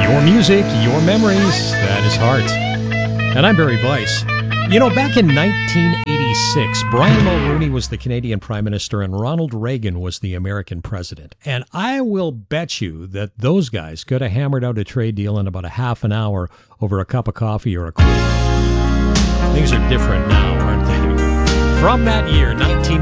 Your music, your memories, that is Heart. And I'm Barry Weiss. You know, back in 1986, Brian Mulroney was the Canadian Prime Minister and Ronald Reagan was the American President. And I will bet you that those guys could have hammered out a trade deal in about a half an hour over a cup of coffee or a Coke. Things are different now, aren't they? From that year, 1986.